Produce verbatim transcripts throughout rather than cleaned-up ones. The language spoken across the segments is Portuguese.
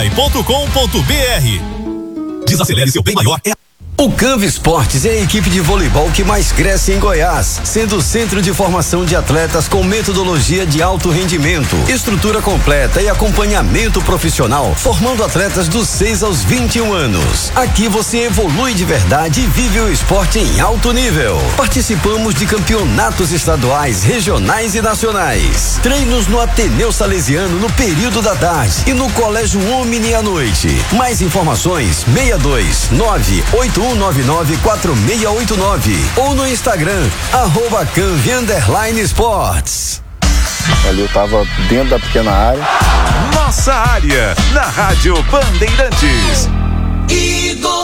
Hyundai ponto com ponto br. Desacelere seu bem maior. É O Canva Esportes é a equipe de voleibol que mais cresce em Goiás, sendo o centro de formação de atletas com metodologia de alto rendimento, estrutura completa e acompanhamento profissional, formando atletas dos seis aos vinte e um anos. Aqui você evolui de verdade e vive o esporte em alto nível. Participamos de campeonatos estaduais, regionais e nacionais. Treinos no Ateneu Salesiano no período da tarde e no Colégio Omni à noite. Mais informações: seis dois nove oito um nove nove quatro seis oito nove ou no Instagram, arroba Canvi underline Esportes. Ali eu tava dentro da pequena área. Nossa área, na Rádio Bandeirantes. Igor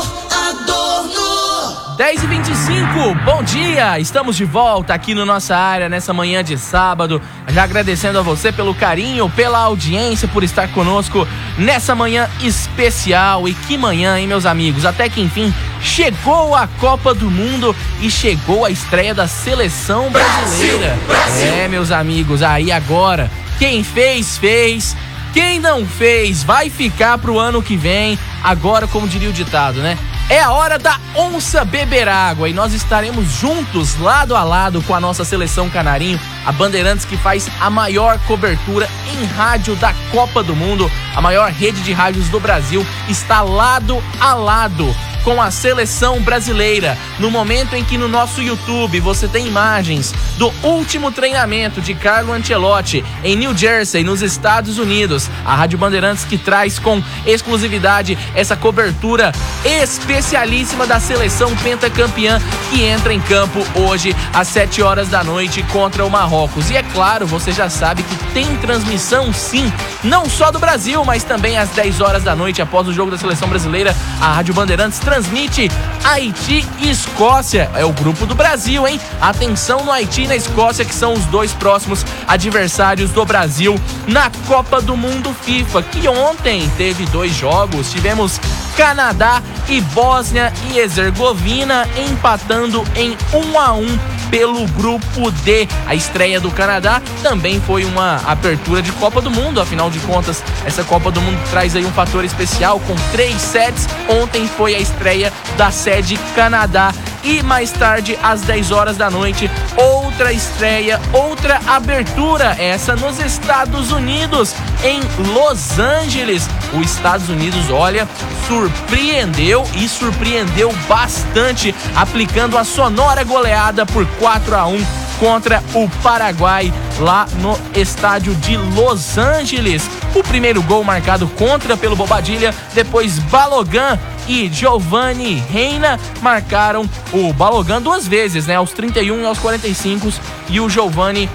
Adorno. dez e vinte e cinco, bom dia, estamos de volta aqui no Nossa Área nessa manhã de sábado, já agradecendo a você pelo carinho, pela audiência, por estar conosco nessa manhã especial. E que manhã, hein, meus amigos, até que enfim chegou a Copa do Mundo e chegou a estreia da seleção brasileira. Brasil, Brasil. É, meus amigos, aí agora, quem fez, fez. Quem não fez, vai ficar pro ano que vem. Agora, como diria o ditado, né? É a hora da onça beber água e nós estaremos juntos, lado a lado, com a nossa seleção Canarinho, a Bandeirantes, que faz a maior cobertura em rádio da Copa do Mundo. A maior rede de rádios do Brasil está lado a lado com a seleção brasileira, no momento em que no nosso YouTube você tem imagens do último treinamento de Carlo Ancelotti em New Jersey, nos Estados Unidos. A Rádio Bandeirantes que traz com exclusividade essa cobertura especialíssima da seleção pentacampeã que entra em campo hoje às sete horas da noite contra o Marrocos. E é claro, você já sabe que tem transmissão sim, não só do Brasil, mas também às dez horas da noite, após o jogo da seleção brasileira, a Rádio Bandeirantes transmite Haiti e Escócia. É o grupo do Brasil, hein? Atenção no Haiti e na Escócia, que são os dois próximos adversários do Brasil na Copa do Mundo FIFA, que ontem teve dois jogos. Tivemos Canadá e Bósnia e Herzegovina empatando em um a um pelo grupo D. A estreia do Canadá também foi uma abertura de Copa do Mundo, afinal de contas, essa Copa do Mundo traz aí um fator especial com três sets. Ontem foi a estreia da sede Canadá. E mais tarde, às dez horas da noite, outra estreia, outra abertura, essa nos Estados Unidos, em Los Angeles. Os Estados Unidos, olha, surpreendeu e surpreendeu bastante, aplicando a sonora goleada por quatro a um contra o Paraguai lá no estádio de Los Angeles. O primeiro gol marcado contra pelo Bobadilla, depois Balogan e Giovanni Reina marcaram. O Balogan duas vezes, né, aos trinta e um e aos quarenta e cinco, e o Giovanni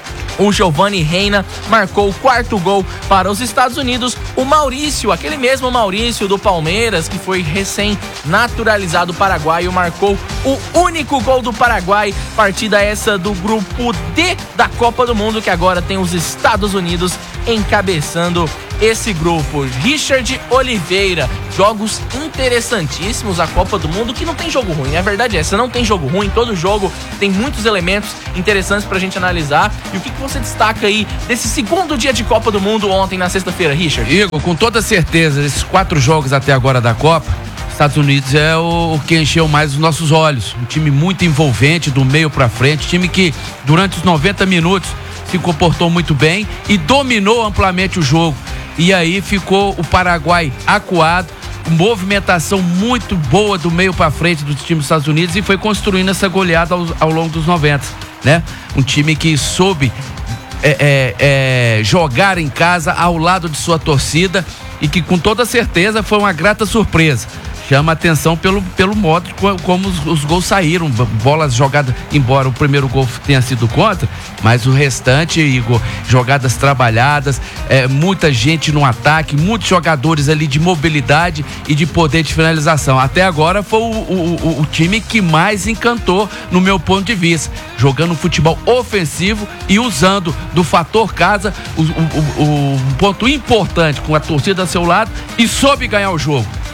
O Giovanni Reina marcou o quarto gol para os Estados Unidos. O Maurício, aquele mesmo Maurício do Palmeiras, que foi recém-naturalizado paraguaio, marcou o único gol do Paraguai. Partida essa do grupo D da Copa do Mundo, que agora tem os Estados Unidos encabeçando esse grupo. Richard Oliveira, jogos interessantíssimos, a Copa do Mundo, que não tem jogo ruim, a verdade é essa, não tem jogo ruim, todo jogo tem muitos elementos interessantes pra gente analisar. E o que, que você destaca aí desse segundo dia de Copa do Mundo ontem na sexta-feira, Richard? Igor, com toda certeza, esses quatro jogos até agora da Copa, Estados Unidos é o, o que encheu mais os nossos olhos, um time muito envolvente, do meio pra frente, time que durante os noventa minutos se comportou muito bem e dominou amplamente o jogo. E aí ficou o Paraguai acuado, movimentação muito boa do meio para frente do time dos Estados Unidos, e foi construindo essa goleada ao, ao longo dos noventa, né? Um time que soube é, é, é, jogar em casa ao lado de sua torcida e que com toda certeza foi uma grata surpresa. Chama atenção pelo, pelo modo como os, os gols saíram, bolas jogadas, embora o primeiro gol tenha sido contra, mas o restante, Igor, jogadas trabalhadas, é, muita gente no ataque, muitos jogadores ali de mobilidade e de poder de finalização. Até agora foi o, o, o time que mais encantou, no meu ponto de vista, jogando um futebol ofensivo e usando do fator casa, o, o, o, o ponto importante, com a torcida ao seu lado, e soube ganhar o jogo.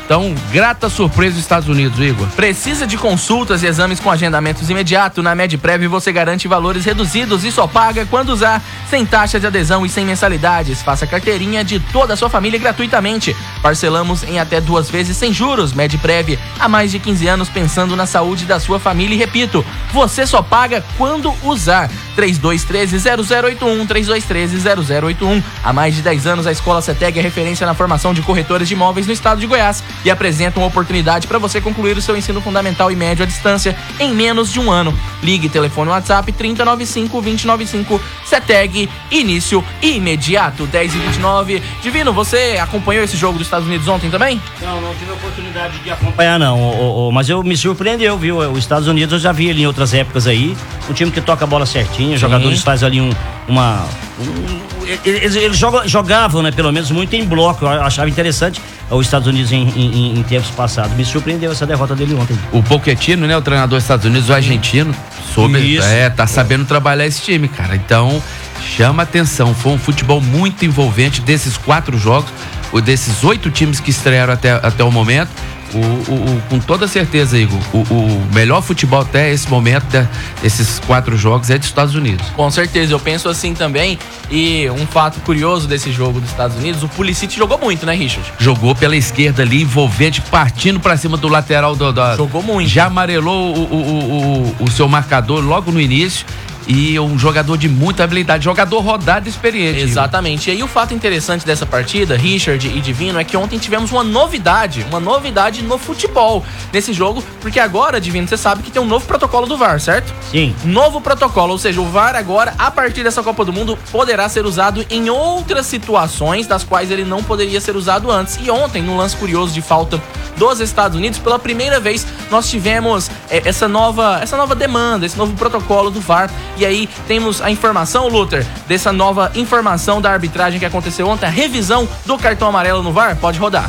Então, grata surpresa dos Estados Unidos, Igor. Precisa de consultas e exames com agendamentos imediato? Na MedPrev você garante valores reduzidos e só paga quando usar, sem taxa de adesão e sem mensalidades. Faça carteirinha de toda a sua família gratuitamente. Parcelamos em até duas vezes sem juros. MedPrev, há mais de quinze anos pensando na saúde da sua família. E repito, você só paga quando usar. três dois um três, zero zero oito um, três dois um três, zero zero oito um. Há mais de dez anos a Escola CETEG é referência na formação de corretores de imóveis no estado de Goiás e apresenta uma oportunidade para você concluir o seu ensino fundamental e médio à distância em menos de um ano. Ligue, telefone WhatsApp trinta e noventa e cinco, vinte e noventa e cinco. CETEG, início imediato. dez e vinte e nove. Divino, você acompanhou esse jogo dos Estados Unidos ontem também? Não, não tive a oportunidade de acompanhar não, o, o, mas eu me surpreendeu, viu? Os Estados Unidos eu já vi ele em outras épocas aí, um time que toca a bola certinho, os jogadores fazem ali um, uma... Um, eles, eles jogam, jogavam, né, pelo menos muito em bloco. Eu achava interessante os Estados Unidos em, em, em tempos passados. Me surpreendeu essa derrota dele ontem. O Pochettino, né, o treinador dos Estados Unidos, o argentino, soube, é, tá sabendo trabalhar esse time, cara. Então, chama atenção. Foi um futebol muito envolvente desses quatro jogos, ou desses oito times que estrearam até, até o momento. O, o, o, com toda certeza, Igor, o, o melhor futebol até esse momento desses quatro jogos é dos Estados Unidos. Com certeza, eu penso assim também. E um fato curioso desse jogo dos Estados Unidos, o Pulisic jogou muito, né, Richard? Jogou pela esquerda ali, envolvente, partindo pra cima do lateral do, do, jogou muito. Já amarelou o, o, o, o seu marcador logo no início. E um jogador de muita habilidade, jogador rodado e experiente. Exatamente. E aí o fato interessante dessa partida, Richard e Divino, é que ontem tivemos uma novidade, uma novidade no futebol nesse jogo, porque agora, Divino, você sabe que tem um novo protocolo do V A R, certo? Sim. Novo protocolo, ou seja, o V A R agora, a partir dessa Copa do Mundo, poderá ser usado em outras situações das quais ele não poderia ser usado antes. E ontem, no lance curioso de falta dos Estados Unidos, pela primeira vez nós tivemos é, essa, nova, essa nova demanda, esse novo protocolo do V A R. E aí temos a informação, Luther, dessa nova informação da arbitragem que aconteceu ontem, a revisão do cartão amarelo no V A R. Pode rodar.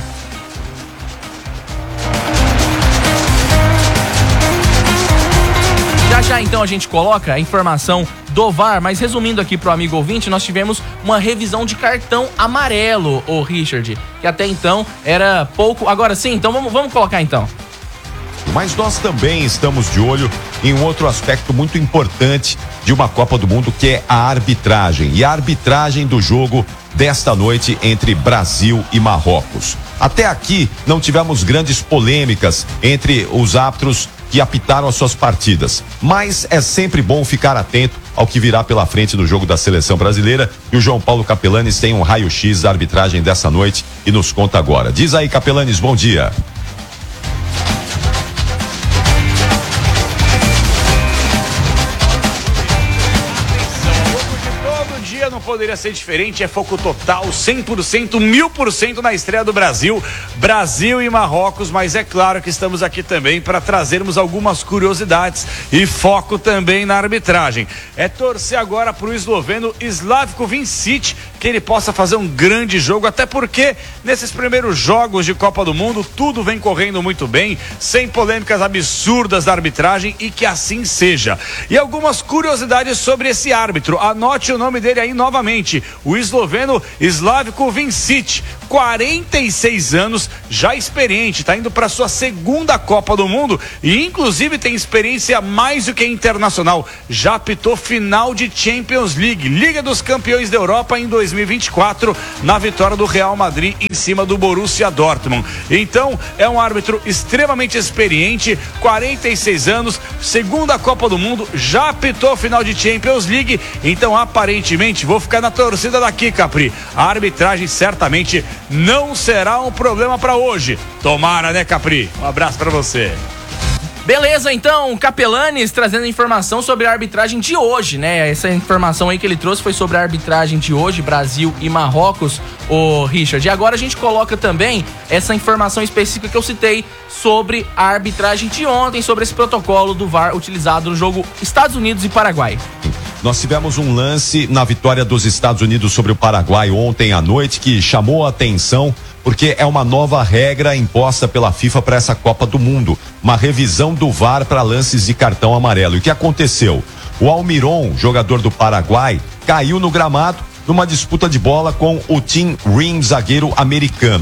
Já já então a gente coloca a informação do V A R, mas resumindo aqui pro amigo ouvinte, nós tivemos uma revisão de cartão amarelo, ô Richard, que até então era pouco. Agora sim, então vamos, vamos colocar então. Mas nós também estamos de olho em um outro aspecto muito importante de uma Copa do Mundo, que é a arbitragem. E a arbitragem do jogo desta noite entre Brasil e Marrocos. Até aqui não tivemos grandes polêmicas entre os árbitros que apitaram as suas partidas. Mas é sempre bom ficar atento ao que virá pela frente no jogo da seleção brasileira. E o João Paulo Capelanes tem um raio-x da arbitragem dessa noite e nos conta agora. Diz aí, Capelanes, bom dia. Não poderia ser diferente, é foco total, cem por cento, mil por cento na estreia do Brasil, Brasil e Marrocos, mas é claro que estamos aqui também para trazermos algumas curiosidades e foco também na arbitragem. É torcer agora para o esloveno Slavko Vincic, que ele possa fazer um grande jogo, até porque nesses primeiros jogos de Copa do Mundo tudo vem correndo muito bem, sem polêmicas absurdas da arbitragem, e que assim seja. E algumas curiosidades sobre esse árbitro, anote o nome dele aí novamente, o esloveno Slavko Vincic, quarenta e seis anos, já experiente, está indo para sua segunda Copa do Mundo e inclusive tem experiência mais do que internacional, já apitou final de Champions League, Liga dos Campeões da Europa em dois mil e vinte e quatro, na vitória do Real Madrid em cima do Borussia Dortmund. Então é um árbitro extremamente experiente, quarenta e seis anos, segunda Copa do Mundo, já apitou final de Champions League, então aparentemente vou ficar na torcida daqui, Capri. A arbitragem certamente não será um problema para hoje. Tomara, né, Capri? Um abraço para você. Beleza, então, Capelanes trazendo informação sobre a arbitragem de hoje, né? Essa informação aí que ele trouxe foi sobre a arbitragem de hoje, Brasil e Marrocos, o Richard. E agora a gente coloca também essa informação específica que eu citei sobre a arbitragem de ontem, sobre esse protocolo do V A R utilizado no jogo Estados Unidos e Paraguai. Nós tivemos um lance na vitória dos Estados Unidos sobre o Paraguai ontem à noite que chamou a atenção, porque é uma nova regra imposta pela FIFA para essa Copa do Mundo, uma revisão do V A R para lances de cartão amarelo. E o que aconteceu? O Almiron, jogador do Paraguai, caiu no gramado numa disputa de bola com o Tim Ream, zagueiro americano.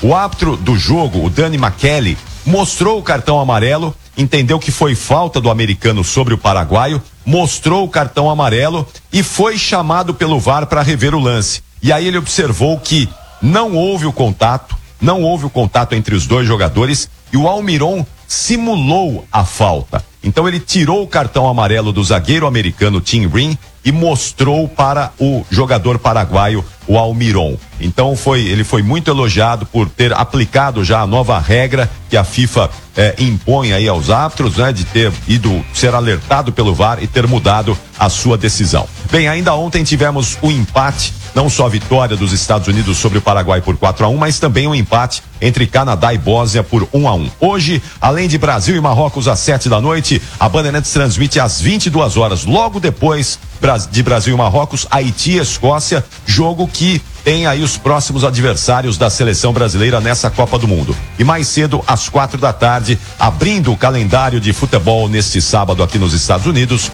O árbitro do jogo, o Danny McKelly, mostrou o cartão amarelo, entendeu que foi falta do americano sobre o paraguaio, mostrou o cartão amarelo e foi chamado pelo V A R para rever o lance. E aí ele observou que não houve o contato, não houve o contato entre os dois jogadores e o Almiron simulou a falta. Então ele tirou o cartão amarelo do zagueiro americano Tim Rim e mostrou para o jogador paraguaio, o Almiron. Então foi, ele foi muito elogiado por ter aplicado já a nova regra que a FIFA eh, impõe aí aos árbitros, né, de ter ido ser alertado pelo V A R e ter mudado a sua decisão. Bem, ainda ontem tivemos o empate, não só a vitória dos Estados Unidos sobre o Paraguai por quatro a um, mas também um empate entre Canadá e Bósnia por um a um. Hoje, além de Brasil e Marrocos às sete da noite, a Bandeirantes transmite às vinte e duas horas, logo depois de Brasil e Marrocos, Haiti e Escócia, jogo que tem aí os próximos adversários da seleção brasileira nessa Copa do Mundo. E mais cedo, às quatro da tarde, abrindo o calendário de futebol neste sábado aqui nos Estados Unidos.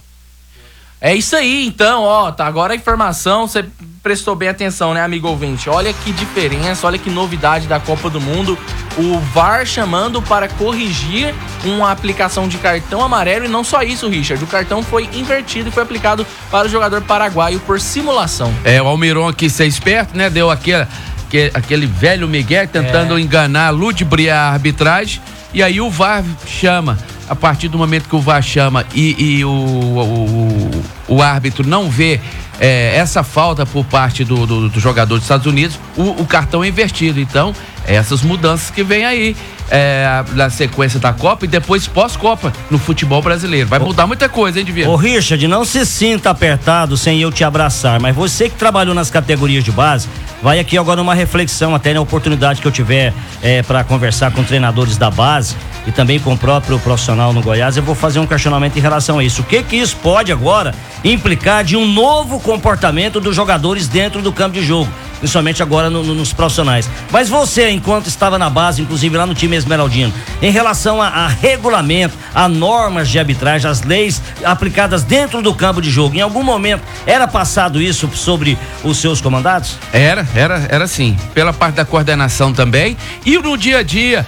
É isso aí, então, ó, tá agora a informação, você prestou bem atenção, né, amigo ouvinte? Olha que diferença, olha que novidade da Copa do Mundo. O V A R chamando para corrigir uma aplicação de cartão amarelo e não só isso, Richard. O cartão foi invertido e foi aplicado para o jogador paraguaio por simulação. É, o Almiron aqui ser esperto, né, deu aquele, aquele velho Miguel tentando é. enganar, ludibriar a arbitragem, e aí o V A R chama. A partir do momento que o V A R chama e, e o, o, o árbitro não vê é, essa falta por parte do, do, do jogador dos Estados Unidos, o, o cartão é invertido. Então, essas mudanças que vem aí é, na sequência da Copa e depois pós-Copa no futebol brasileiro. Vai mudar muita coisa, hein, Divino? Ô, Richard, não se sinta apertado sem eu te abraçar, mas você que trabalhou nas categorias de base, vai aqui agora uma reflexão, até na oportunidade que eu tiver é, para conversar com treinadores da base e também com o próprio profissional no Goiás, eu vou fazer um questionamento em relação a isso. O que que isso pode agora implicar de um novo comportamento dos jogadores dentro do campo de jogo, principalmente agora no, no, nos profissionais. Mas você, enquanto estava na base, inclusive lá no time esmeraldino, em relação a, a regulamento, a normas de arbitragem, as leis aplicadas dentro do campo de jogo, em algum momento era passado isso sobre os seus comandados? Era, era, era sim. Pela parte da coordenação também. E no dia a dia,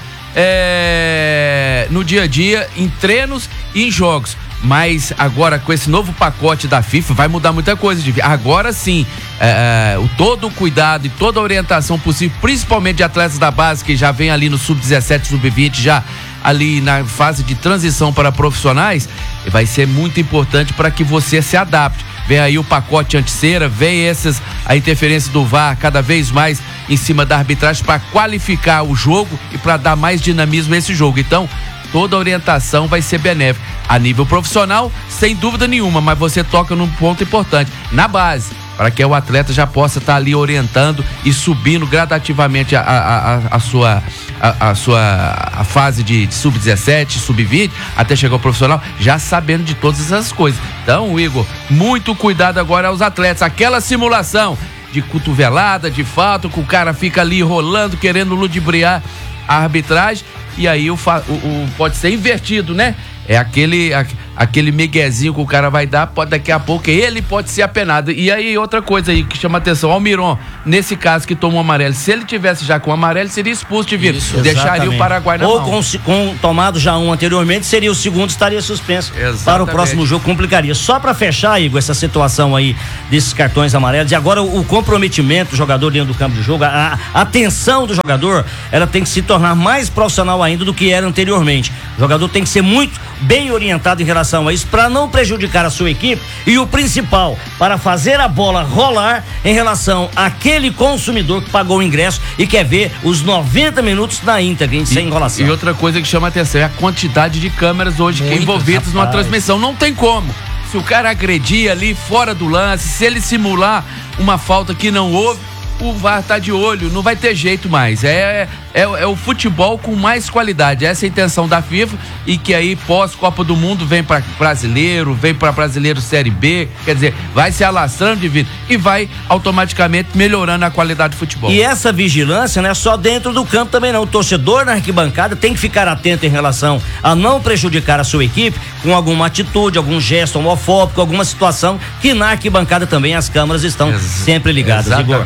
é, no dia a dia, em treinos e em jogos. Mas agora com esse novo pacote da FIFA vai mudar muita coisa. Agora sim, é, o, todo o cuidado e toda a orientação possível, principalmente de atletas da base que já vem ali no sub dezessete, sub vinte, já ali na fase de transição para profissionais, vai ser muito importante para que você se adapte. Vem aí o pacote anti-cera, vem essas, a interferência do V A R cada vez mais em cima da arbitragem para qualificar o jogo e para dar mais dinamismo a esse jogo. Então, toda a orientação vai ser benéfica. A nível profissional, sem dúvida nenhuma, mas você toca num ponto importante, na base, para que o atleta já possa estar ali orientando e subindo gradativamente a, a, a, a sua, a, a sua a fase de, de sub dezessete, sub vinte, até chegar ao profissional, já sabendo de todas essas coisas. Então, Igor, muito cuidado agora aos atletas. Aquela simulação de cotovelada, de falta, que o cara fica ali rolando, querendo ludibriar a arbitragem, e aí o, o, o pode ser invertido, né? É aquele, a, aquele miguezinho que o cara vai dar, pode daqui a pouco ele pode ser apenado. E aí outra coisa aí que chama atenção, Almiron, nesse caso que tomou amarelo, se ele tivesse já com amarelo, seria expulso de vida, deixaria o Paraguai na Ou mão. com, com tomado já um anteriormente, seria o segundo, estaria suspenso. Exatamente. Para o próximo jogo, complicaria. Só para fechar, Igor, essa situação aí desses cartões amarelos, e agora o, o comprometimento do jogador dentro do campo de jogo, a, a atenção do jogador, ela tem que se tornar mais profissional ainda do que era anteriormente. O jogador tem que ser muito bem orientado em relação a isso, para não prejudicar a sua equipe, e o principal, para fazer a bola rolar em relação àquele consumidor que pagou o ingresso e quer ver os noventa minutos na íntegra, sem enrolação. E outra coisa que chama atenção é a quantidade de câmeras hoje que envolvidas numa transmissão. Não tem como. Se o cara agredir ali fora do lance, se ele simular uma falta que não houve, o V A R tá de olho, não vai ter jeito mais. É, é, é o futebol com mais qualidade. Essa é a intenção da FIFA, e que aí pós Copa do Mundo vem para brasileiro, vem para brasileiro Série B, quer dizer, vai se alastrando de vida e vai automaticamente melhorando a qualidade do futebol. E essa vigilância não é só dentro do campo também não. O torcedor na arquibancada tem que ficar atento em relação a não prejudicar a sua equipe com alguma atitude, algum gesto homofóbico, alguma situação que na arquibancada também as câmeras estão Ex- sempre ligadas. Exatamente. Igor.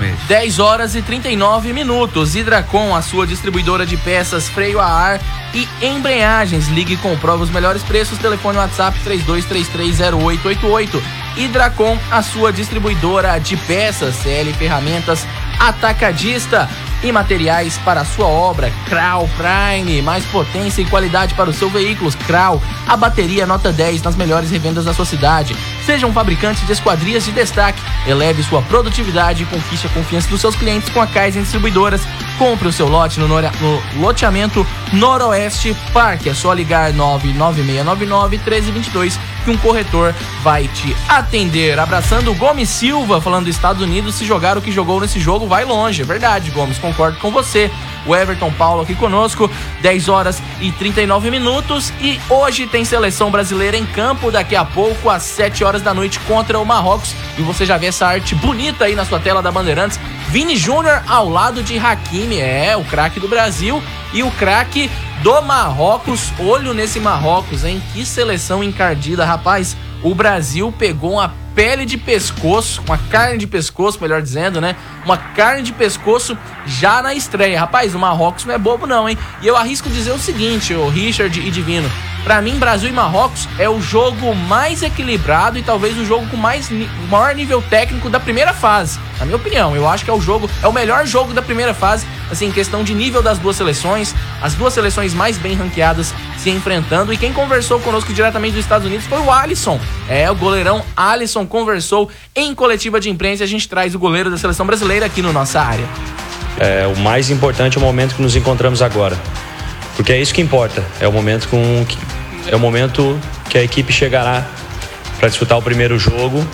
dez horas e trinta e nove minutos. Hidracon, a sua distribuidora de peças, freio a ar e embreagens. Ligue e comprove os melhores preços. Telefone WhatsApp três dois três três zero oito oito oito. Hidracon, a sua distribuidora de peças, C L Ferramentas Atacadista e materiais para a sua obra. Crau Prime, mais potência e qualidade para os seus veículos. Crau, a bateria nota dez nas melhores revendas da sua cidade. Seja um fabricante de esquadrias de destaque. Eleve sua produtividade e conquiste a confiança dos seus clientes com a Kaizen Distribuidoras. Compre o seu lote no, nora, no loteamento Noroeste Parque. É só ligar nove nove seis nove nove um três dois dois que um corretor vai te atender. Abraçando o Gomes Silva, falando dos Estados Unidos, se jogar o que jogou nesse jogo, vai longe. É verdade, Gomes, concordo com você. O Everton Paulo aqui conosco, dez horas e trinta e nove minutos. E hoje tem seleção brasileira em campo, daqui a pouco, às sete horas da noite, contra o Marrocos. E você já vê essa arte bonita aí na sua tela da Bandeirantes. Vini Júnior ao lado de Hakimi, é, o craque do Brasil e o craque do Marrocos. Olho nesse Marrocos, hein? Que seleção encardida, rapaz. O Brasil pegou uma pele de pescoço, uma carne de pescoço, melhor dizendo, né? Uma carne de pescoço já na estreia. Rapaz, o Marrocos não é bobo não, hein? E eu arrisco dizer o seguinte, o Richard e Divino, pra mim, Brasil e Marrocos é o jogo mais equilibrado e talvez o jogo com mais, maior nível técnico da primeira fase. Na minha opinião, eu acho que é o jogo, é o melhor jogo da primeira fase, assim, em questão de nível das duas seleções, as duas seleções mais bem ranqueadas se enfrentando. E quem conversou conosco diretamente dos Estados Unidos foi o Alisson. É, o goleirão Alisson conversou em coletiva de imprensa. A gente traz o goleiro da seleção brasileira aqui no Nossa Área. É, o mais importante é o momento que nos encontramos agora, porque é isso que importa. É o momento com que, é o momento que a equipe chegará para disputar o primeiro jogo.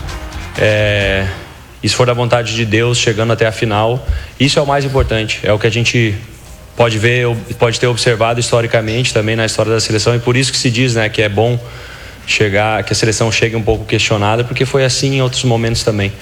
É, e se for da vontade de Deus, chegando até a final, isso é o mais importante. É o que a gente pode ver, pode ter observado historicamente também na história da seleção, e por isso que se diz, né, que é bom chegar, que a seleção chegue um pouco questionada, porque foi assim em outros momentos também.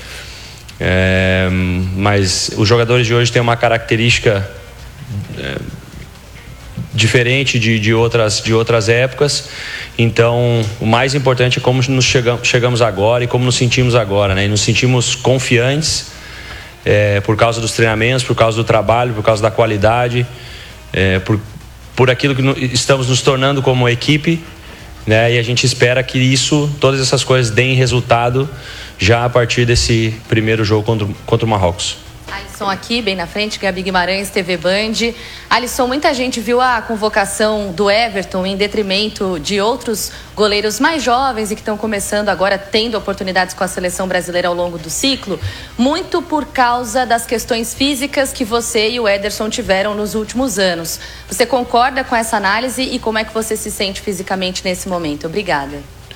É, mas os jogadores de hoje têm uma característica é, diferente de, de, outras, de outras épocas. Então o mais importante é como nos chegamos, chegamos agora e como nos sentimos agora, né? E nos sentimos confiantes é, por causa dos treinamentos, por causa do trabalho, por causa da qualidade, é, por, por aquilo que no, estamos nos tornando como equipe, né? E a gente espera que isso, todas essas coisas deem resultado já a partir desse primeiro jogo contra, contra o Marrocos. Alisson aqui, bem na frente, Gabi Guimarães, T V Band. Alisson, muita gente viu a convocação do Everton em detrimento de outros goleiros mais jovens e que estão começando agora, tendo oportunidades com a seleção brasileira ao longo do ciclo, muito por causa das questões físicas que você e o Ederson tiveram nos últimos anos. Você concorda com essa análise e como é que você se sente fisicamente nesse momento? Obrigada.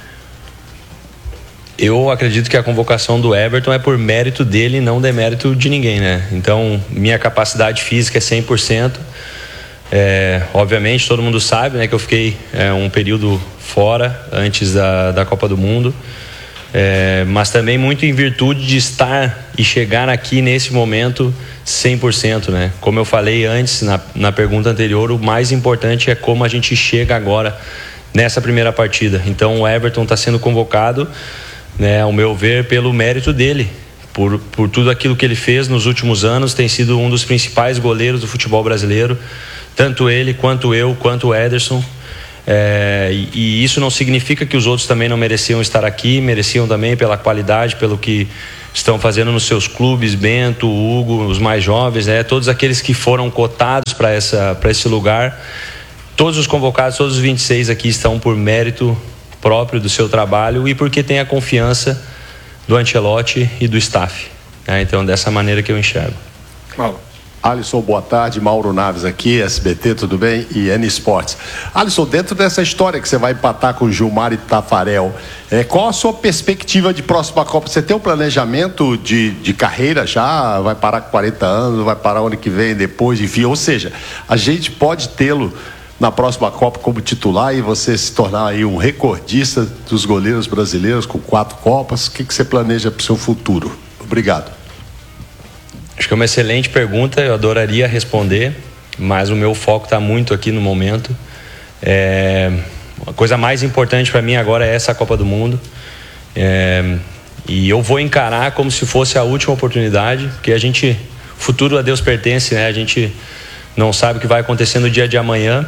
Eu acredito que a convocação do Everton é por mérito dele e não demérito de ninguém, né? Então, minha capacidade física é cem por cento. É, obviamente, todo mundo sabe, né, que eu fiquei é, um período fora antes da, da Copa do Mundo. É, mas também muito em virtude de estar e chegar aqui nesse momento cem por cento, né? Como eu falei antes, na, na pergunta anterior, o mais importante é como a gente chega agora nessa primeira partida. Então, o Everton está sendo convocado, né, ao meu ver, pelo mérito dele, por, por tudo aquilo que ele fez nos últimos anos. Tem sido um dos principais goleiros do futebol brasileiro, tanto ele, quanto eu, quanto o Ederson. É, e, e isso não significa que os outros também não mereciam estar aqui, mereciam também pela qualidade, pelo que estão fazendo nos seus clubes, Bento, Hugo, os mais jovens, né, todos aqueles que foram cotados para essa, para esse lugar. Todos os convocados, todos os vinte e seis aqui estão por mérito próprio do seu trabalho e porque tem a confiança do Ancelotti e do staff. É, então, dessa maneira que eu enxergo. Fala. Alisson, boa tarde. Mauro Naves aqui, S B T, tudo bem? E N Sports. Alisson, dentro dessa história que você vai empatar com Gilmar e Tafarel, é, qual a sua perspectiva de próxima Copa? Você tem um planejamento de, de carreira já? Vai parar com quarenta anos, vai parar ano que vem, depois, enfim. Ou seja, a gente pode tê-lo na próxima Copa como titular e você se tornar aí um recordista dos goleiros brasileiros com quatro Copas. O que, que você planeja para o seu futuro? Obrigado. Acho que é uma excelente pergunta, eu adoraria responder, mas o meu foco está muito aqui no momento. É, a coisa mais importante para mim agora é essa Copa do Mundo. É, e eu vou encarar como se fosse a última oportunidade, porque a gente, futuro a Deus pertence, né? A gente não sabe o que vai acontecer no dia de amanhã.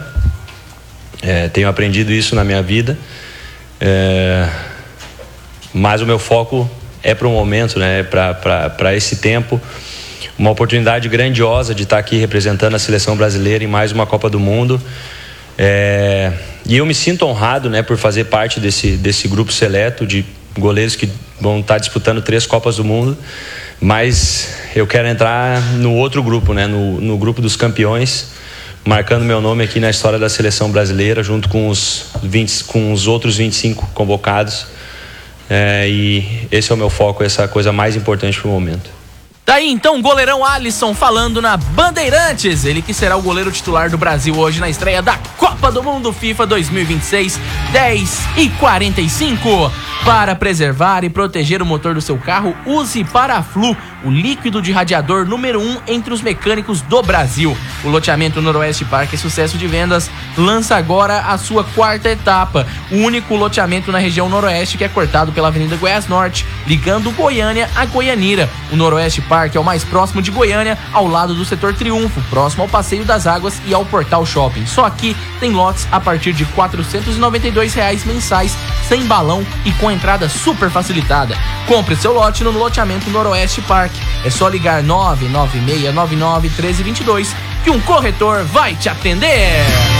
É, tenho aprendido isso na minha vida. É, mas o meu foco é para o momento, né? Para esse tempo. Uma oportunidade grandiosa de estar aqui representando a seleção brasileira em mais uma Copa do Mundo. É, e eu me sinto honrado, né, por fazer parte desse, desse grupo seleto de goleiros que vão estar disputando três Copas do Mundo. Mas eu quero entrar no outro grupo, né, no, no grupo dos campeões, marcando meu nome aqui na história da seleção brasileira, junto com os, vinte, com os outros vinte e cinco convocados. É, e esse é o meu foco, essa coisa mais importante para o momento. Daí então, o goleirão Alisson falando na Bandeirantes. Ele que será o goleiro titular do Brasil hoje na estreia da Copa do Mundo FIFA dois mil e vinte e seis, dez e quarenta e cinco. Para preservar e proteger o motor do seu carro, use Paraflu, o líquido de radiador número um entre os mecânicos do Brasil. O loteamento Noroeste Parque é sucesso de vendas, lança agora a sua quarta etapa. O único loteamento na região noroeste que é cortado pela Avenida Goiás Norte, ligando Goiânia a Goianira. O Noroeste Parque é o mais próximo de Goiânia, ao lado do setor Triunfo, próximo ao Passeio das Águas e ao Portal Shopping. Só aqui tem lotes a partir de quatrocentos e noventa e dois reais mensais, sem balão e com entrada super facilitada. Compre seu lote no loteamento Noroeste Parque. É só ligar nove nove seis nove nove um três dois dois que um corretor vai te atender.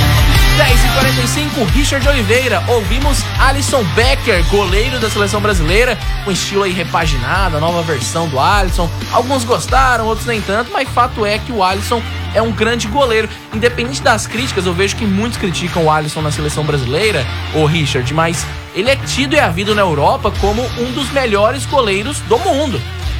dez e quarenta e cinco, Richard Oliveira. Ouvimos Alisson Becker, goleiro da seleção brasileira, com estilo aí repaginado, a nova versão do Alisson. Alguns gostaram, outros nem tanto, mas fato é que o Alisson é um grande goleiro. Independente das críticas, eu vejo que muitos criticam o Alisson na seleção brasileira, o Richard, mas ele é tido e havido na Europa como um dos melhores goleiros do mundo.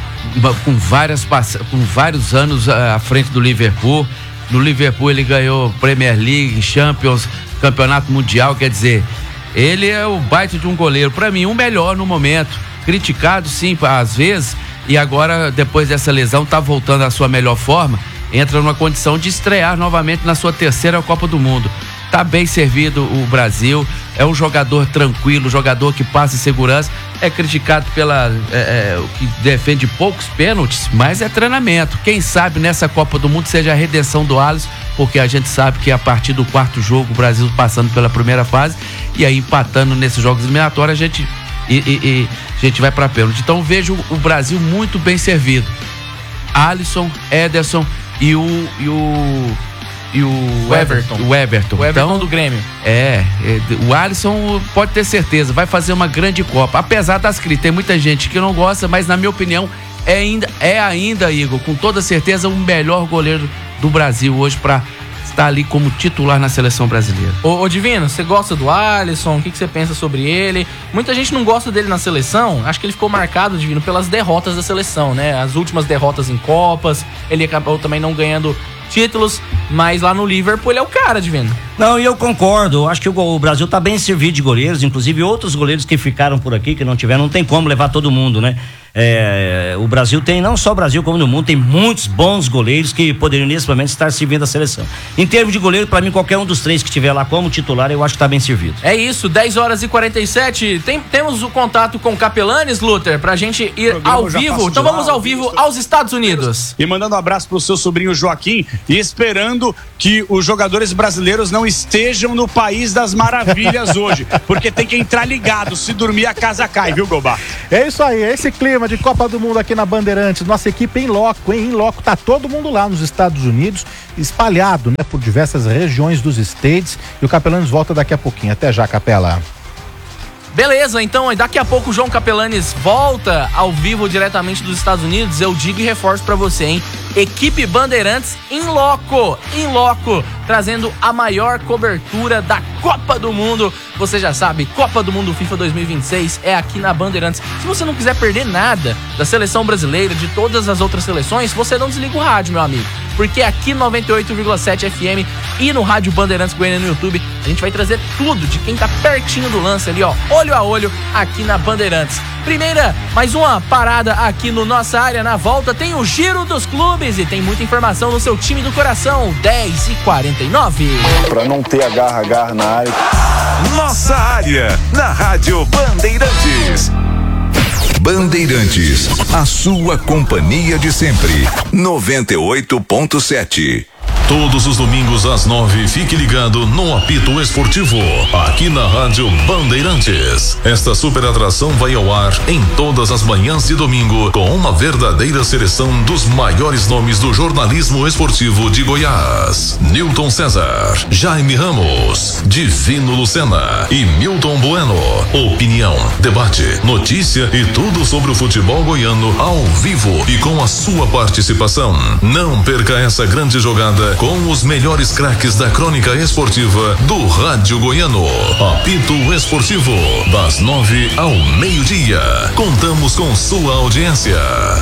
Com, várias, com vários anos à frente do Liverpool. No Liverpool ele ganhou Premier League, Champions, Campeonato Mundial, quer dizer, ele é o baita de um goleiro, para mim, o melhor no momento, criticado sim, às vezes, e agora, depois dessa lesão, tá voltando à sua melhor forma, entra numa condição de estrear novamente na sua terceira Copa do Mundo. Tá bem servido o Brasil, é um jogador tranquilo, jogador que passa segurança, é criticado pela é, é, que defende poucos pênaltis, mas é treinamento. Quem sabe nessa Copa do Mundo seja a redenção do Alisson, porque a gente sabe que a partir do quarto jogo, o Brasil passando pela primeira fase e aí empatando nesses jogos eliminatórios, a gente, e, e, e, a gente vai para pênalti. Então vejo o Brasil muito bem servido. Alisson, Ederson e o... E o E o, o Everton. O Everton. O Everton então, do Grêmio. É, é, o Alisson pode ter certeza, vai fazer uma grande Copa. Apesar das críticas, tem muita gente que não gosta, mas na minha opinião é ainda, é ainda, Igor, com toda certeza o melhor goleiro do Brasil hoje para estar ali como titular na seleção brasileira. Ô, ô Divino, você gosta do Alisson? O que, que você pensa sobre ele? Muita gente não gosta dele na seleção, acho que ele ficou marcado, Divino, pelas derrotas da seleção, né? As últimas derrotas em Copas, ele acabou também não ganhando títulos, mas lá no Liverpool ele é o cara, Divino. Não, e eu concordo, eu acho que o, o Brasil tá bem servido de goleiros, inclusive outros goleiros que ficaram por aqui, que não tiveram, não tem como levar todo mundo, né? É, o Brasil tem, não só o Brasil como no mundo, tem muitos bons goleiros que poderiam nesse momento estar servindo a seleção. Em termos de goleiro, pra mim, qualquer um dos três que estiver lá como titular, eu acho que tá bem servido. É isso, dez horas e quarenta e sete, tem, temos o contato com Capelanes, Luther, pra gente ir ao vivo, então vamos ao vivo aos Estados Unidos. E mandando um abraço pro seu sobrinho Joaquim e esperando que os jogadores brasileiros não estejam no País das Maravilhas hoje, porque tem que entrar ligado, se dormir a casa cai, viu, Gobá? É isso aí, é esse clima de Copa do Mundo aqui na Bandeirantes, nossa equipe em loco, hein? Em loco, tá todo mundo lá nos Estados Unidos, espalhado, né, por diversas regiões dos States, e o Capelanes volta daqui a pouquinho. Até já, Capela. Beleza, então daqui a pouco o João Capelanes volta ao vivo diretamente dos Estados Unidos. Eu digo e reforço pra você, hein? Equipe Bandeirantes em loco, em loco, trazendo a maior cobertura da Copa do Mundo. Você já sabe, Copa do Mundo FIFA dois mil e vinte e seis é aqui na Bandeirantes. Se você não quiser perder nada da seleção brasileira, de todas as outras seleções, você não desliga o rádio, meu amigo. Porque aqui no noventa e oito vírgula sete F M e no Rádio Bandeirantes Goiânia no YouTube, a gente vai trazer tudo de quem tá pertinho do lance ali, ó, olho a olho, aqui na Bandeirantes. Primeira, mais uma parada aqui no Nossa Área. Na volta tem o Giro dos Clubes e tem muita informação no seu time do coração. dez e quarenta e nove. Pra não ter agarra-agarra na área. Nossa Área, na Rádio Bandeirantes. Bandeirantes, a sua companhia de sempre. noventa e oito ponto sete. Todos os domingos às nove, fique ligado no Apito Esportivo, aqui na Rádio Bandeirantes. Esta super atração vai ao ar em todas as manhãs de domingo, com uma verdadeira seleção dos maiores nomes do jornalismo esportivo de Goiás. Newton César, Jaime Ramos, Divino Lucena e Milton Bueno. Opinião, debate, notícia e tudo sobre o futebol goiano ao vivo e com a sua participação. Não perca essa grande jogada com os melhores craques da crônica esportiva do Rádio Goiano. Apito Esportivo, das nove ao meio-dia. Contamos com sua audiência.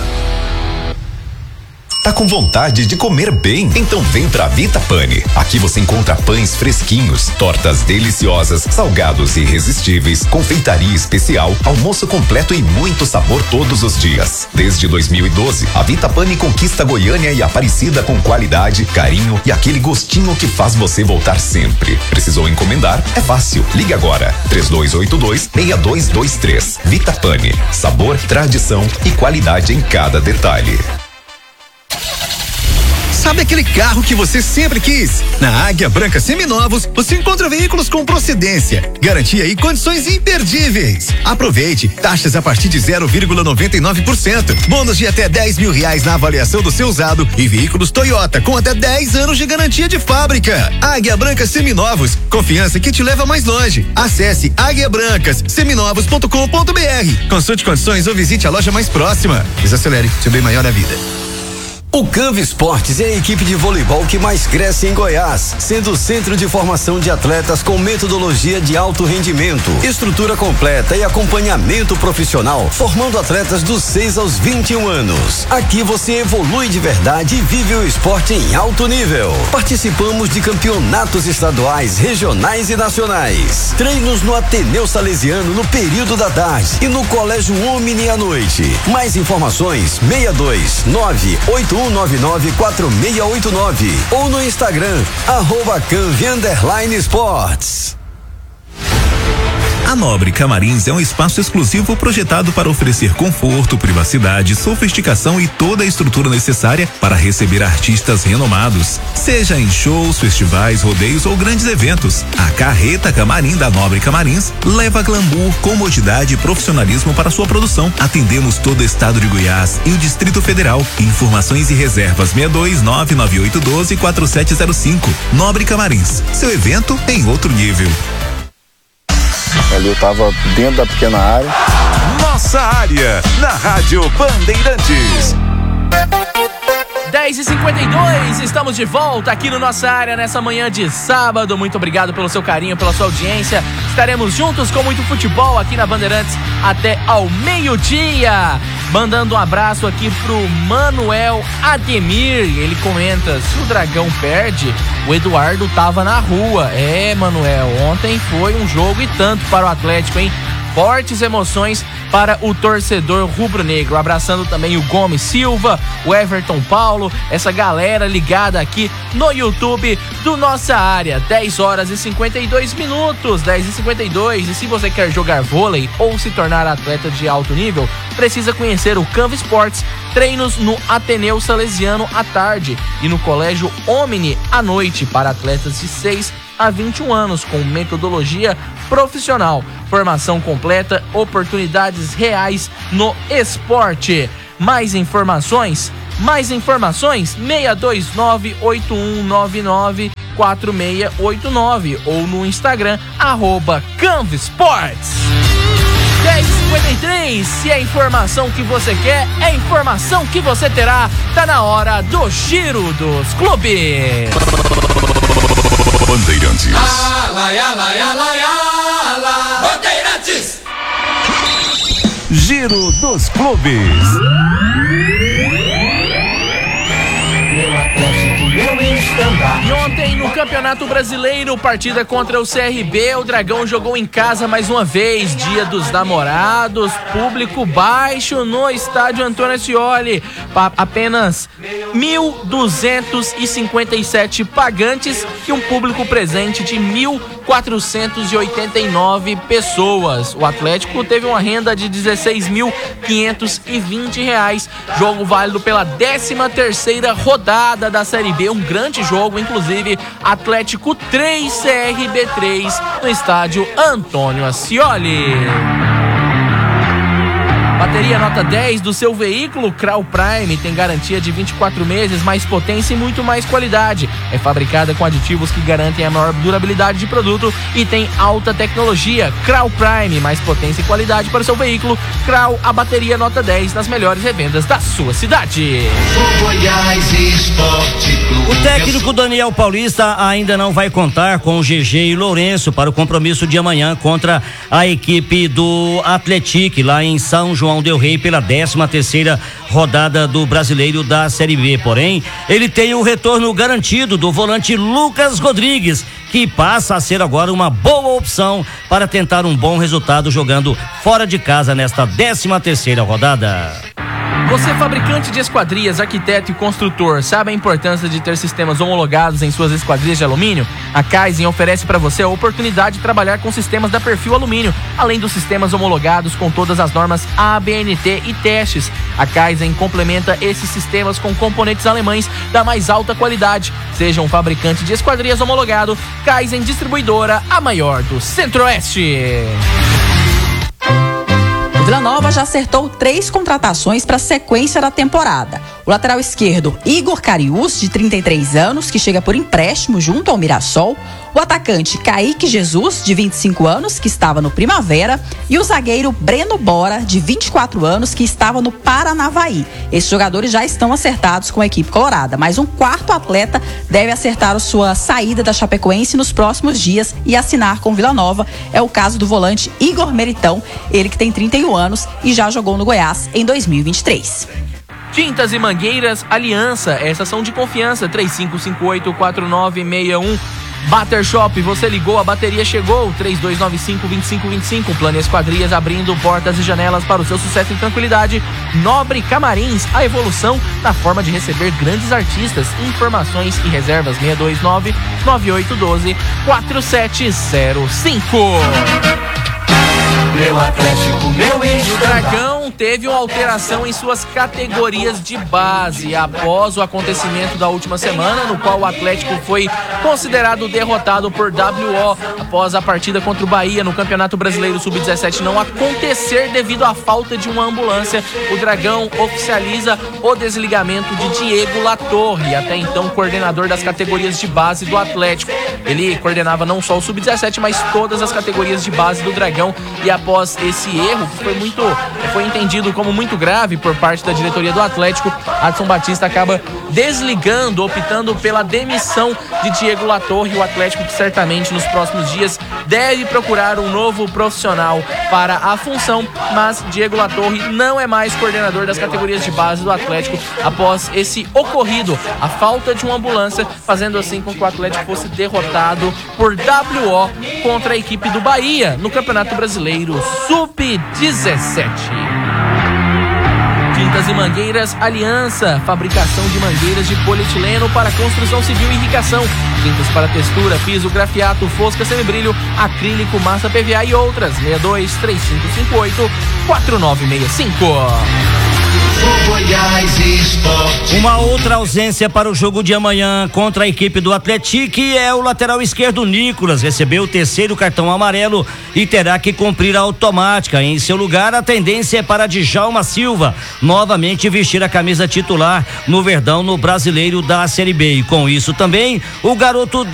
Tá com vontade de comer bem? Então vem pra Vita Pane. Aqui você encontra pães fresquinhos, tortas deliciosas, salgados irresistíveis, confeitaria especial, almoço completo e muito sabor todos os dias. Desde dois mil e doze, a Vita Pane conquista Goiânia e Aparecida com qualidade, carinho e aquele gostinho que faz você voltar sempre. Precisou encomendar? É fácil. Ligue agora. três dois oito dois, seis dois dois três. Vita Pane. Sabor, tradição e qualidade em cada detalhe. Sabe aquele carro que você sempre quis? Na Águia Branca Seminovos, você encontra veículos com procedência, garantia e condições imperdíveis. Aproveite, taxas a partir de zero vírgula noventa e nove por cento, bônus de até dez mil reais na avaliação do seu usado e veículos Toyota com até dez anos de garantia de fábrica. Águia Branca Seminovos, confiança que te leva mais longe. Acesse águia brancas seminovos ponto com ponto br. Consulte condições ou visite a loja mais próxima. Desacelere, seu bem maior é a vida. O Canva Esportes é a equipe de voleibol que mais cresce em Goiás, sendo o centro de formação de atletas com metodologia de alto rendimento, estrutura completa e acompanhamento profissional, formando atletas dos seis aos vinte e um anos. Aqui você evolui de verdade e vive o esporte em alto nível. Participamos de campeonatos estaduais, regionais e nacionais. Treinos no Ateneu Salesiano no período da tarde e no Colégio Omni à noite. Mais informações, seis dois nove oito um nove nove quatro seis oito nove ou no Instagram, arroba Canvi underline Esportes. A Nobre Camarins é um espaço exclusivo projetado para oferecer conforto, privacidade, sofisticação e toda a estrutura necessária para receber artistas renomados, seja em shows, festivais, rodeios ou grandes eventos. A Carreta Camarim da Nobre Camarins leva glamour, comodidade e profissionalismo para sua produção. Atendemos todo o estado de Goiás e o Distrito Federal. Informações e reservas seis dois nove nove oito um dois quatro sete zero cinco. Nobre Camarins, seu evento em outro nível. Ali eu tava dentro da pequena área. Nossa área, na Rádio Bandeirantes. dez e cinquenta e dois, estamos de volta aqui no Nossa Área nessa manhã de sábado. Muito obrigado pelo seu carinho, pela sua audiência. Estaremos juntos com muito futebol aqui na Bandeirantes até ao meio-dia. Mandando um abraço aqui pro Manuel Ademir. Ele comenta: se o Dragão perde, o Eduardo tava na rua. É, Manuel, ontem foi um jogo e tanto para o Atlético, hein? Fortes emoções para o torcedor rubro-negro. Abraçando também o Gomes Silva, o Everton Paulo, essa galera ligada aqui no YouTube do Nossa Área. dez horas e cinquenta e dois minutos, dez e cinquenta e dois. E se você quer jogar vôlei ou se tornar atleta de alto nível, precisa conhecer o Canva Esportes. Treinos no Ateneu Salesiano à tarde e no Colégio Omni à noite para atletas de seis a vinte e um anos com metodologia profissional, formação completa, oportunidades reais no esporte. Mais informações? Mais informações? seis dois nove oito um nove nove quatro seis oito nove ou no Instagram, arroba Canva Esportes. dez e cinquenta e três, se é informação que você quer, é informação que você terá. Tá na hora do Giro dos Clubes. Bandeirantes. Ala, ala, ala, ala, Bandeirantes. Giro dos Clubes. E ontem no Campeonato Brasileiro, partida contra o C R B, o Dragão jogou em casa mais uma vez, Dia dos Namorados, público baixo no estádio Antônio Ascioli, apenas mil duzentos e cinquenta e sete pagantes e um público presente de mil quatrocentos e oitenta e nove pessoas. O Atlético teve uma renda de dezesseis mil quinhentos e vinte reais. Jogo válido pela décima terceira rodada da Série B. Um grande jogo, inclusive Atlético três, C R B três no estádio Antônio Ascioli. Bateria nota dez do seu veículo, Crau Prime, tem garantia de vinte e quatro meses, mais potência e muito mais qualidade. É fabricada com aditivos que garantem a maior durabilidade de produto e tem alta tecnologia. Crau Prime, mais potência e qualidade para o seu veículo. Crau, a bateria nota dez nas melhores revendas da sua cidade. O técnico Daniel Paulista ainda não vai contar com o G G e Lourenço para o compromisso de amanhã contra a equipe do Atlético lá em São João del Rei pela décima terceira rodada do Brasileiro da Série B. Porém, ele tem o retorno garantido do volante Lucas Rodrigues, que passa a ser agora uma boa opção para tentar um bom resultado jogando fora de casa nesta décima terceira rodada. Você, fabricante de esquadrias, arquiteto e construtor, sabe a importância de ter sistemas homologados em suas esquadrias de alumínio? A Kaizen oferece para você a oportunidade de trabalhar com sistemas da Perfil Alumínio, além dos sistemas homologados com todas as normas A B N T e testes. A Kaizen complementa esses sistemas com componentes alemães da mais alta qualidade. Seja um fabricante de esquadrias homologado, Kaizen Distribuidora, a maior do Centro-Oeste. O Vila Nova já acertou três contratações para a sequência da temporada. O lateral esquerdo, Igor Cariús, de trinta e três anos, que chega por empréstimo junto ao Mirassol. O atacante Kaique Jesus, de vinte e cinco anos, que estava no Primavera. E o zagueiro Breno Bora, de vinte e quatro anos, que estava no Paranavaí. Esses jogadores já estão acertados com a equipe colorada, mas um quarto atleta deve acertar a sua saída da Chapecoense nos próximos dias e assinar com Vila Nova. É o caso do volante Igor Meritão, ele que tem trinta e um anos e já jogou no Goiás em dois mil e vinte e três. Tintas e Mangueiras Aliança, essas são de confiança, três cinco cinco oito, quatro nove seis um. Bater Shop, você ligou, a bateria chegou, três dois nove cinco, dois cinco dois cinco. Plano Esquadrias, abrindo portas e janelas para o seu sucesso e tranquilidade. Nobre Camarins, a evolução na forma de receber grandes artistas. Informações e reservas seis dois nove, nove oito um dois, quatro sete zero cinco. Meu Atlético, meu eixo. O Dragão teve uma alteração em suas categorias de base após o acontecimento da última semana, no qual o Atlético foi considerado derrotado por W O após a partida contra o Bahia no Campeonato Brasileiro sub dezessete não acontecer devido à falta de uma ambulância. O Dragão oficializa o desligamento de Diego Latorre, até então coordenador das categorias de base do Atlético. Ele coordenava não só o sub dezessete, mas todas as categorias de base do Dragão. E após esse erro, que foi muito foi entendido como muito grave por parte da diretoria do Atlético, Adson Batista acaba desligando, optando pela demissão de Diego Latorre. O Atlético, que certamente nos próximos dias deve procurar um novo profissional para a função, mas Diego Latorre não é mais coordenador das categorias de base do Atlético após esse ocorrido, a falta de uma ambulância, fazendo assim com que o Atlético fosse derrotado por W O contra a equipe do Bahia no Campeonato Brasileiro sub dezessete. Tintas e Mangueiras Aliança, fabricação de mangueiras de polietileno para construção civil e irrigação, tintas para textura, piso, grafiato, fosca, semibrilho, acrílico, massa P V A e outras. seis dois três cinco cinco oito, quatro nove seis cinco. Uma outra ausência para o jogo de amanhã contra a equipe do Atlético é o lateral esquerdo Nicolas. Recebeu o terceiro cartão amarelo e terá que cumprir a automática. Em seu lugar, a tendência é para Djalma Silva novamente vestir a camisa titular no Verdão no Brasileiro da Série B. E com isso também, o garoto